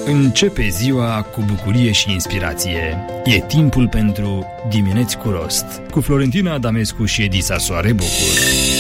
Începe ziua cu bucurie și inspirație. E timpul pentru Dimineți cu Rost, cu Florentina Adamescu și Edisa Soare Bucur.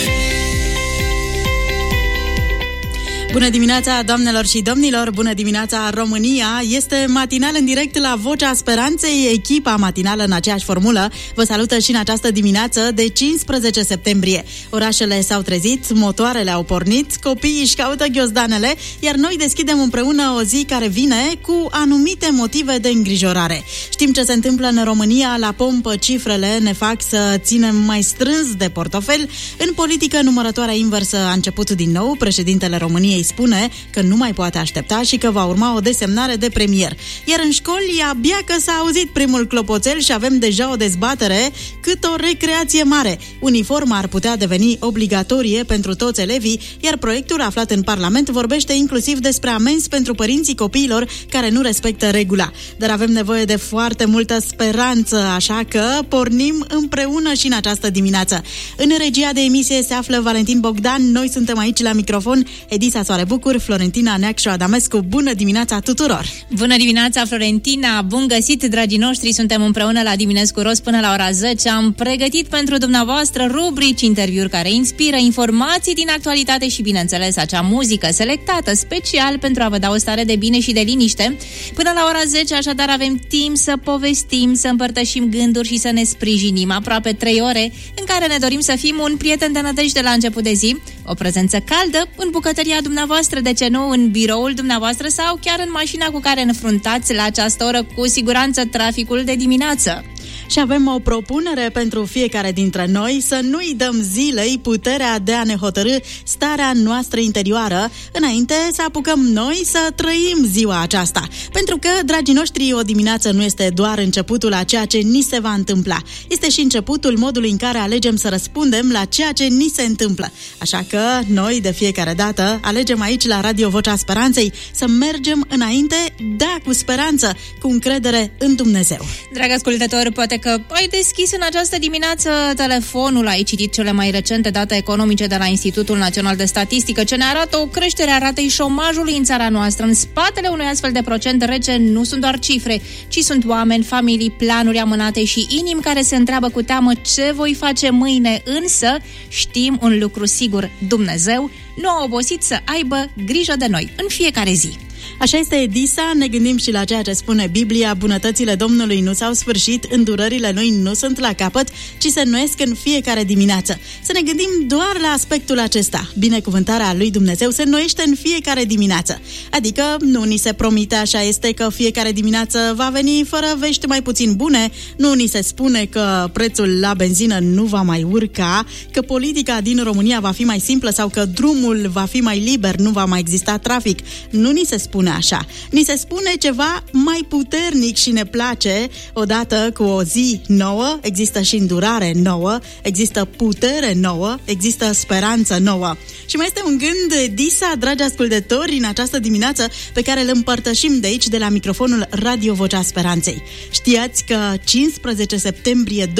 Bună dimineața, doamnelor și domnilor! Bună dimineața, România! Este matinal în direct la Vocea Speranței. Echipa matinală în aceeași formulă vă salută și în această dimineață de 15 septembrie. Orașele s-au trezit, motoarele au pornit, copiii își caută ghiozdanele, iar noi deschidem împreună o zi care vine cu anumite motive de îngrijorare. Știm ce se întâmplă în România, la pompă cifrele ne fac să ținem mai strâns de portofel. În politică, numărătoarea inversă a început din nou. Președintele României spune că nu mai poate aștepta și că va urma o desemnare de premier. Iar în școli, abia că s-a auzit primul clopoțel și avem deja o dezbatere cât o recreație mare. Uniforma ar putea deveni obligatorie pentru toți elevii, iar proiectul aflat în Parlament vorbește inclusiv despre amenzi pentru părinții copiilor care nu respectă regula. Dar avem nevoie de foarte multă speranță, așa că pornim împreună și în această dimineață. În regia de emisie se află Valentin Bogdan, noi suntem aici la microfon, Edisa Soare Bucur, Florentina Neacșu Adamescu. Bună dimineața tuturor! Bună dimineața, Florentina! Bun găsit, dragii noștri! Suntem împreună la Dimineți cu Rost până la ora 10. Am pregătit pentru dumneavoastră rubrici, interviuri care inspiră, informații din actualitate și, bineînțeles, acea muzică selectată special pentru a vă da o stare de bine și de liniște. Până la ora 10, așadar, avem timp să povestim, să împărtășim gânduri și să ne sprijinim. Aproape 3 ore în care ne dorim să fim un prieten de nădejde la început de zi, o prezență caldă în bucătăria dumneavoastră, de ce nu, în biroul dumneavoastră sau chiar în mașina cu care înfruntați la această oră cu siguranță traficul de dimineață. Și avem o propunere pentru fiecare dintre noi, să nu-i dăm zilei puterea de a ne hotărî starea noastră interioară, înainte să apucăm noi să trăim ziua aceasta. Pentru că, dragii noștri, o dimineață nu este doar începutul a ceea ce ni se va întâmpla. Este și începutul modului în care alegem să răspundem la ceea ce ni se întâmplă. Așa că noi, de fiecare dată, alegem aici la Radio Vocea Speranței să mergem înainte, da, cu speranță, cu încredere în Dumnezeu. Dragi ascultători, poate că ai deschis în această dimineață telefonul, ai citit cele mai recente date economice de la Institutul Național de Statistică, ce ne arată o creștere a ratei șomajului în țara noastră. În spatele unui astfel de procent rece nu sunt doar cifre, ci sunt oameni, familii, planuri amânate și inimi care se întreabă cu teamă ce voi face mâine. Însă știm un lucru sigur, Dumnezeu nu a obosit să aibă grijă de noi în fiecare zi. Așa este, Edisa, ne gândim și la ceea ce spune Biblia: bunătățile Domnului nu s-au sfârșit, îndurările Lui nu sunt la capăt, ci se înnoiesc în fiecare dimineață. Să ne gândim doar la aspectul acesta. Binecuvântarea lui Dumnezeu se înnoiește în fiecare dimineață. Adică nu ni se promite, așa este, că fiecare dimineață va veni fără vești mai puțin bune, nu ni se spune că prețul la benzină nu va mai urca, că politica din România va fi mai simplă sau că drumul va fi mai liber, nu va mai exista trafic. Nu ni se spune așa. Ni se spune ceva mai puternic și ne place. Odată cu o zi nouă, există și îndurare nouă, există putere nouă, există speranță nouă. Și mai este un gând, Disa, dragi ascultători, în această dimineață pe care îl împărtășim de aici, de la microfonul Radio Vocea Speranței. Știați că 15 septembrie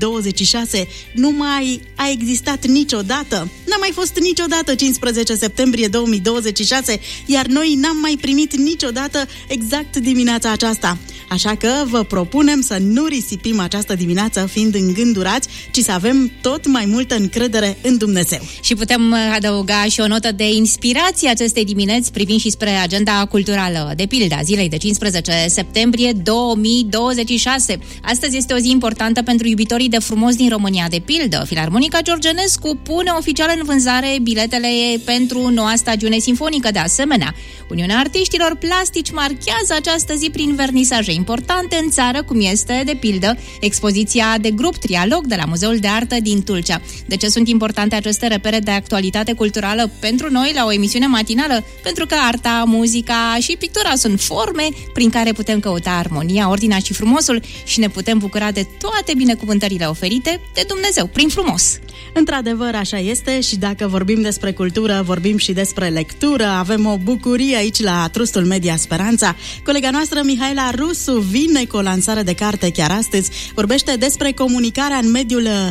2026 nu mai a existat niciodată? N-a mai fost niciodată 15 septembrie 2026, iar noi n-am mai primit niciodată exact dimineața aceasta. Așa că vă propunem să nu risipim această dimineață fiind îngândurați, ci să avem tot mai multă încredere în Dumnezeu. Și putem adăuga și o notă de inspirație acestei dimineți privind și spre agenda culturală, de pildă zilei de 15 septembrie 2026. Astăzi este o zi importantă pentru iubitorii de frumos din România. De pildă, Filarmonica Georgenescu pune oficial în vânzare biletele pentru noua stagiune simfonică. De asemenea, Uniunea Artiștilor Plastici marchează această zi prin vernisaje importante în țară, cum este, de pildă, expoziția de grup Trialog de la Muzeul de Artă din Tulcea. De ce sunt importante aceste repere de actualitate culturală pentru noi la o emisiune matinală? Pentru că arta, muzica și pictura sunt forme prin care putem căuta armonia, ordinea și frumosul și ne putem bucura de toate binecuvântările oferite de Dumnezeu prin frumos. Într-adevăr, așa este, și dacă vorbim despre cultură, vorbim și despre lectură. Avem o bucurie aici la Trustul Media Speranța. Colega noastră, Mihaela Rusu, vine cu o lansare de carte chiar astăzi. Vorbește despre comunicarea în mediul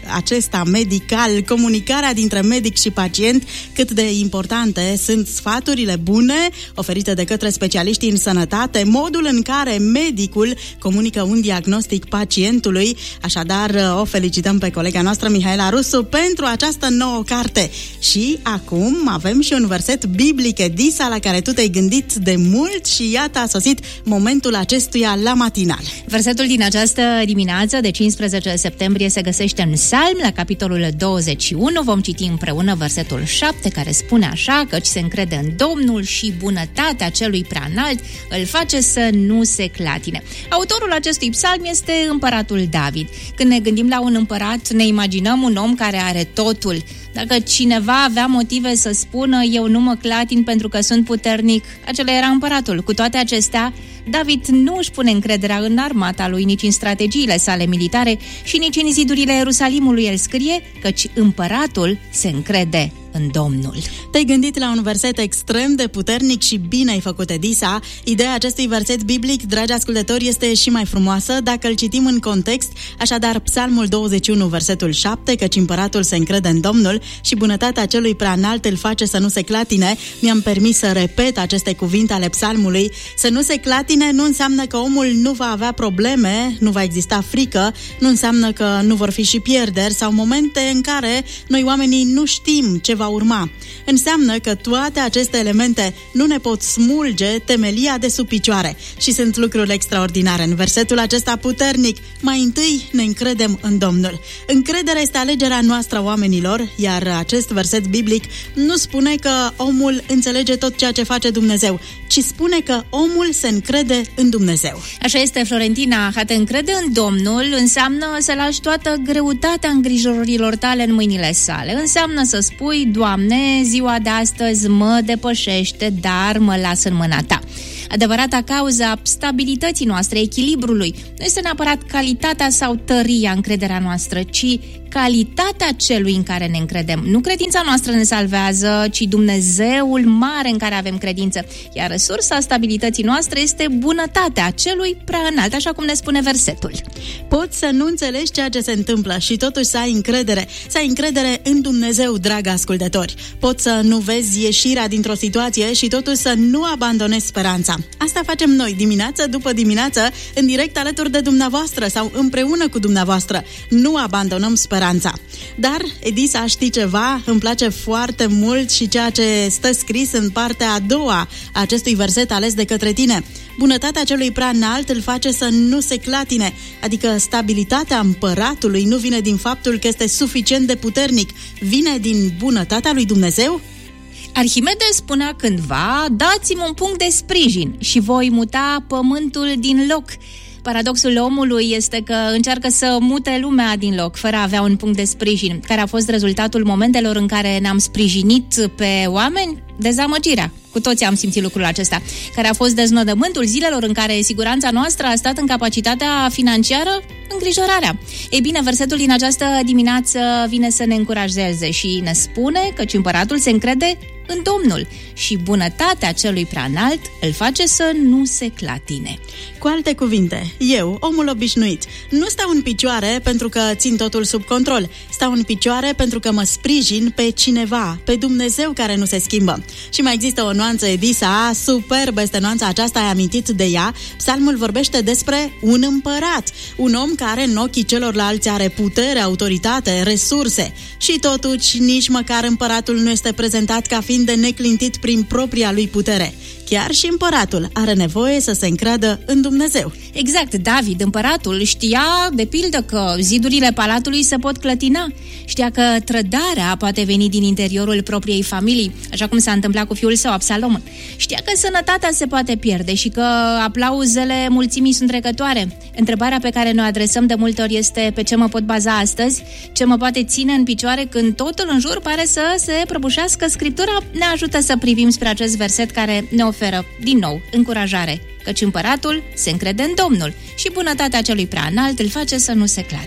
acesta medical, comunicarea dintre medic și pacient, cât de importante sunt sfaturile bune oferite de către specialiștii în sănătate, modul în care medicul comunică un diagnostic pacientului. Așadar, o felicităm pe colega noastră Mihaela Rusu pentru această nouă carte. Și acum avem și un verset biblic, Edisa, la care tu te-ai gândit de mult și iată a sosit momentul acestuia la matinal. Versetul din această dimineață de 15 septembrie se găsește în Psalm, la capitolul 21. Vom citi împreună versetul 7, care spune așa: căci se încrede în Domnul și bunătatea celui preanalt îl face să nu se clatine. Autorul acestui psalm este împăratul David. Când ne gândim la un împărat, ne imaginăm un om care are totul. Dacă cineva avea motive să spună eu nu mă clatin pentru că sunt puternic, acela era împăratul. Cu toate acestea, David nu își pune încrederea în armata lui, nici în strategiile sale militare și nici în zidurile Ierusalimului. El scrie căci împăratul se încrede în Domnul. Te-ai gândit la un verset extrem de puternic și bine ai făcut, Edisa. Ideea acestui verset biblic, dragi ascultători, este și mai frumoasă dacă îl citim în context. Așadar, Psalmul 21, versetul 7, căci împăratul se încrede în Domnul și bunătatea celui preanalt îl face să nu se clatine. Mi-am permis să repet aceste cuvinte ale psalmului. Să nu se clatine nu înseamnă că omul nu va avea probleme, nu va exista frică, nu înseamnă că nu vor fi și pierderi sau momente în care noi oamenii nu știm ce va urma. Înseamnă că toate aceste elemente nu ne pot smulge temelia de sub picioare și sunt lucruri extraordinare în versetul acesta puternic. Mai întâi ne încredem în Domnul. Încrederea este alegerea noastră, oamenilor, iar acest verset biblic nu spune că omul înțelege tot ceea ce face Dumnezeu, ci spune că omul se încrede în Dumnezeu. Așa este, Florentina. A te încrede în Domnul înseamnă să lași toată greutatea îngrijorărilor tale în mâinile sale. Înseamnă să spui: Doamne, ziua de astăzi mă depășește, dar mă las în mâna Ta. Adevărata cauza stabilității noastre, echilibrului, nu este neapărat calitatea sau tăria încrederea noastră, ci calitatea celui în care ne încredem. Nu credința noastră ne salvează, ci Dumnezeul mare în care avem credință. Iar resursa stabilității noastre este bunătatea celui preaînalt, așa cum ne spune versetul. Poți să nu înțelegi ceea ce se întâmplă și totuși să ai încredere. Să ai încredere în Dumnezeu, dragi ascultători. Poți să nu vezi ieșirea dintr-o situație și totuși să nu abandonezi speranța. Asta facem noi dimineață după dimineață, în direct alături de dumneavoastră sau împreună cu dumneavoastră. Nu abandonăm speranța. Dar, Edisa, știi ceva? Îmi place foarte mult și ceea ce stă scris în partea a doua a acestui verset ales de către tine. Bunătatea celui preaînalt îl face să nu se clatine, adică stabilitatea împăratului nu vine din faptul că este suficient de puternic, vine din bunătatea lui Dumnezeu? Arhimede spunea cândva: dați-mi un punct de sprijin și voi muta pământul din loc. Paradoxul omului este că încearcă să mute lumea din loc, fără a avea un punct de sprijin. Care a fost rezultatul momentelor în care ne-am sprijinit pe oameni? Dezamăgirea. Cu toții am simțit lucrul acesta. Care a fost deznodământul zilelor în care siguranța noastră a stat în capacitatea financiară? Îngrijorarea. Ei bine, versetul din această dimineață vine să ne încurajeze și ne spune că împăratul se încrede în Domnul și bunătatea celui preanalt îl face să nu se clatine. Cu alte cuvinte, eu, omul obișnuit, nu stau în picioare pentru că țin totul sub control. Stau în picioare pentru că mă sprijin pe cineva, pe Dumnezeu care nu se schimbă. Și mai există o nuanță, Edisa, superbă este nuanța aceasta, ai amintit de ea. Psalmul vorbește despre un împărat, un om care în ochii celorlalți are putere, autoritate, resurse. Și totuși, nici măcar împăratul nu este prezentat ca fiind de neclintit prin propria lui putere. Chiar și împăratul are nevoie să se încreadă în Dumnezeu. Exact, David, împăratul, știa, de pildă, că zidurile palatului se pot clătina. Știa că trădarea poate veni din interiorul propriei familii, așa cum s-a întâmplat cu fiul său, Absalom. Știa că sănătatea se poate pierde și că aplauzele mulțimii sunt trecătoare. Întrebarea pe care ne adresăm de multe ori este: pe ce mă pot baza astăzi? Ce mă poate ține în picioare când totul în jur pare să se prăbușească? Scriptura ne ajută să privim spre acest verset care ne oferă, din nou, încurajare, căci împăratul se încrede în Domnul și bunătatea celui preanalt îl face să nu se clatine.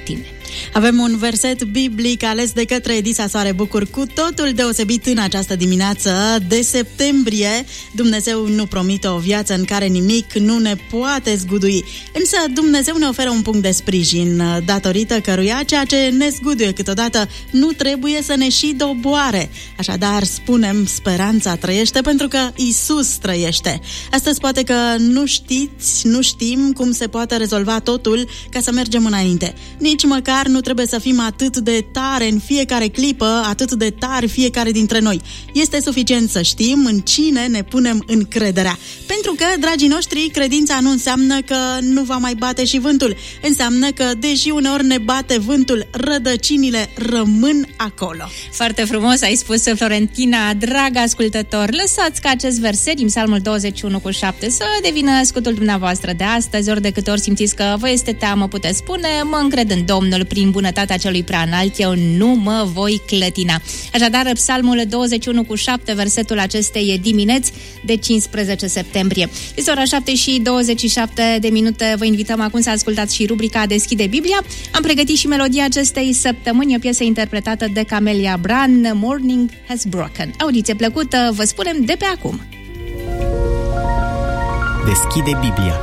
Avem un verset biblic ales de către Edisa Soare Bucur cu totul deosebit în această dimineață de septembrie. Dumnezeu nu promite o viață în care nimic nu ne poate zgudui, însă Dumnezeu ne oferă un punct de sprijin, datorită căruia ceea ce ne zguduie câteodată nu trebuie să ne și doboare. Așadar, spunem, speranța trăiește pentru că Isus trăiește. Astăzi poate că nu știm cum se poate rezolva totul ca să mergem înainte. Nici măcar nu trebuie să fim atât de tare în fiecare clipă, atât de tari fiecare dintre noi. Este suficient să știm în cine ne punem încrederea. Pentru că, dragii noștri, credința nu înseamnă că nu va mai bate și vântul. Înseamnă că, deși uneori ne bate vântul, rădăcinile rămân acolo. Foarte frumos ai spus, Florentina. Drag ascultător, lăsați ca acest verset din Psalmul 21:7 să devină scutul dumneavoastră de astăzi. Ori de câte ori simțiți că vă este teamă, puteți spune: mă încred în Domnul, prin bunătatea celui preanalt, eu nu mă voi clătina. Așadar, Psalmul 21:7, versetul acestei dimineți de 15 septembrie. Este ora 7:27. Vă invităm acum să ascultați și rubrica Deschide Biblia. Am pregătit și melodia acestei săptămâni, o piesă interpretată de Camelia Bran, Morning Has Broken. Audiție plăcută, vă spunem de pe acum. Deschide Biblia.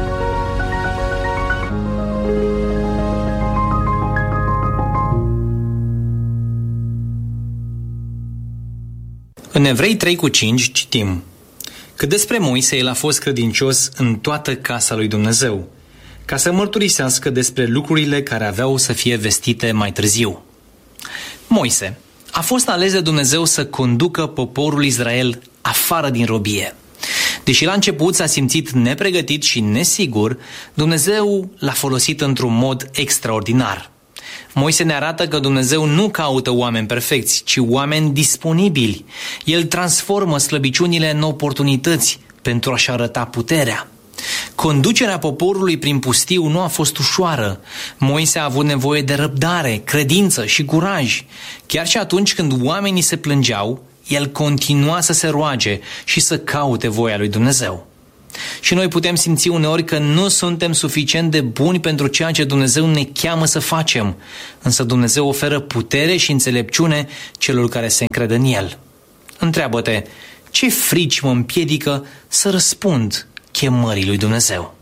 În Evrei 3:5 citim: că despre Moise el a fost credincios în toată casa lui Dumnezeu, ca să mărturisească despre lucrurile care aveau să fie vestite mai târziu. Moise a fost ales de Dumnezeu să conducă poporul Israel afară din robie. Deși la început s-a simțit nepregătit și nesigur, Dumnezeu l-a folosit într-un mod extraordinar. Moise ne arată că Dumnezeu nu caută oameni perfecți, ci oameni disponibili. El transformă slăbiciunile în oportunități pentru a-și arăta puterea. Conducerea poporului prin pustiu nu a fost ușoară. Moise a avut nevoie de răbdare, credință și curaj. Chiar și atunci când oamenii se plângeau, el continua să se roage și să caute voia lui Dumnezeu. Și noi putem simți uneori că nu suntem suficient de buni pentru ceea ce Dumnezeu ne cheamă să facem, însă Dumnezeu oferă putere și înțelepciune celor care se încred în El. Întreabă-te: ce frici mă împiedică să răspund chemării lui Dumnezeu?